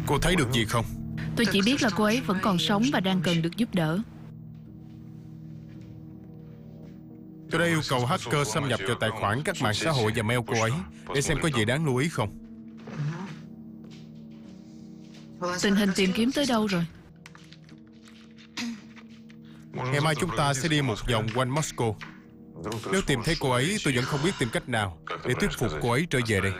Cô thấy được gì không? Tôi chỉ biết là cô ấy vẫn còn sống và đang cần được giúp đỡ. Tôi đã yêu cầu hacker xâm nhập vào tài khoản các mạng xã hội và mail cô ấy để xem có gì đáng lưu ý không. Tình hình tìm kiếm tới đâu rồi? Ngày mai chúng ta sẽ đi một vòng quanh Moscow. Nếu tìm thấy cô ấy, tôi vẫn không biết tìm cách nào để thuyết phục cô ấy trở về đây.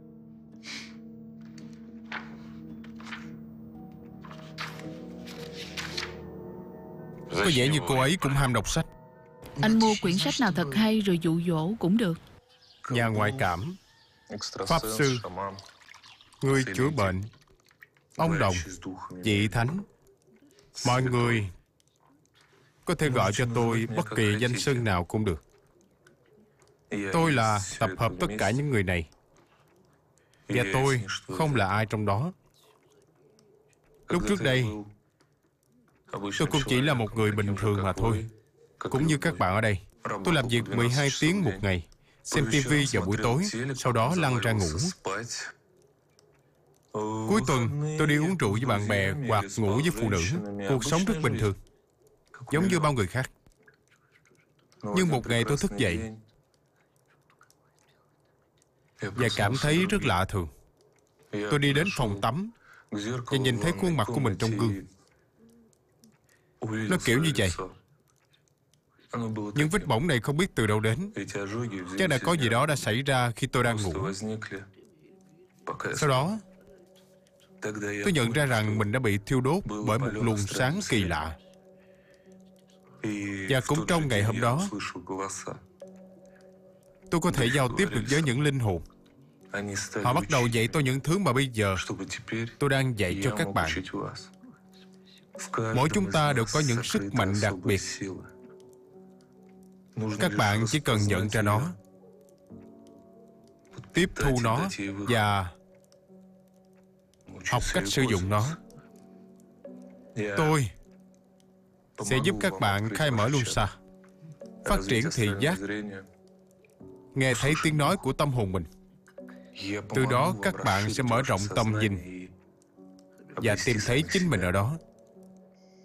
Có vẻ như cô ấy cũng ham đọc sách. Anh mua quyển sách nào thật hay rồi dụ dỗ cũng được. Nhà ngoại cảm, pháp sư, người chữa bệnh, ông đồng, vị thánh. Mọi người có thể gọi cho tôi bất kỳ danh xưng nào cũng được. Tôi là tập hợp tất cả những người này. Và tôi không là ai trong đó. Lúc trước đây, tôi cũng chỉ là một người bình thường mà thôi. Cũng như các bạn ở đây. Tôi làm việc 12 tiếng một ngày, xem TV vào buổi tối, sau đó lăn ra ngủ. Cuối tuần, tôi đi uống rượu với bạn bè hoặc ngủ với phụ nữ. Cuộc sống rất bình thường, giống như bao người khác. Nhưng một ngày tôi thức dậy và cảm thấy rất lạ thường. Tôi đi đến phòng tắm và nhìn thấy khuôn mặt của mình trong gương. Nó kiểu như vậy. Nhưng vết bỏng này không biết từ đâu đến. Chắc đã có gì đó đã xảy ra khi tôi đang ngủ. Sau đó, tôi nhận ra rằng mình đã bị thiêu đốt bởi một luồng sáng kỳ lạ. Và cũng trong ngày hôm đó, tôi có thể giao tiếp được với những linh hồn. Họ bắt đầu dạy tôi những thứ mà bây giờ tôi đang dạy cho các bạn. Mỗi chúng ta đều có những sức mạnh đặc biệt. Các bạn chỉ cần nhận ra nó, tiếp thu nó và học cách sử dụng nó. Tôi sẽ giúp các bạn khai mở luân xa, phát triển thị giác, nghe thấy tiếng nói của tâm hồn mình. Từ đó các bạn sẽ mở rộng tầm nhìn và tìm thấy chính mình ở đó.